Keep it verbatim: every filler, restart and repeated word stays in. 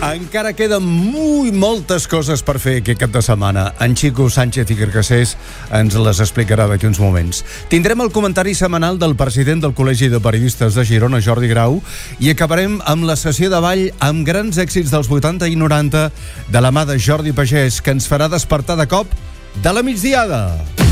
Encara queden molt, moltes coses per fer aquest cap de setmana. En Xico Sánchez i Carcassés ens les explicarà d'aquí uns moments. Tindrem el comentari setmanal del president del Col·legi de Periodistes de Girona, Jordi Grau, i acabarem amb la sessió de ball amb grans èxits dels vuitanta i noranta de la mà de Jordi Pagès, que ens farà despertar de cop de la migdiada.